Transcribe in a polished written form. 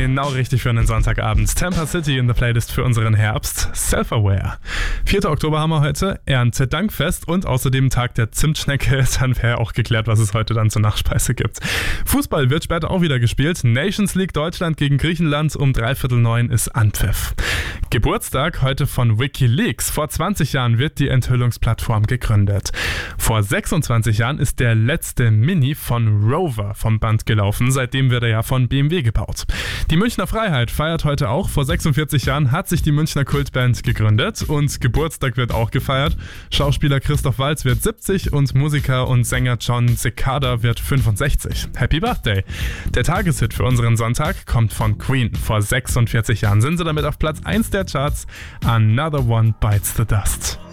Genau richtig für einen Sonntagabend. Tampa City in the Playlist für unseren Herbst. Self-Aware. 4. Oktober haben wir heute. Erntedankfest und außerdem Tag der Zimtschnecke. Dann wäre auch geklärt, was es heute dann zur Nachspeise gibt. Fußball wird später auch wieder gespielt. Nations League Deutschland gegen Griechenland. Um 8:45 ist Anpfiff. Geburtstag heute von WikiLeaks. Vor 20 Jahren wird die Enthüllungsplattform gegründet. Vor 26 Jahren ist der letzte Mini von Rover vom Band gelaufen. Seitdem wird er ja von BMW gebaut. Die Münchner Freiheit feiert heute auch. Vor 46 Jahren hat sich die Münchner Kultband gegründet und Geburtstag wird auch gefeiert. Schauspieler Christoph Waltz wird 70 und Musiker und Sänger John Cicada wird 65. Happy Birthday! Der Tageshit für unseren Sonntag kommt von Queen. Vor 46 Jahren sind sie damit auf Platz 1 der Charts. Another One Bites the Dust.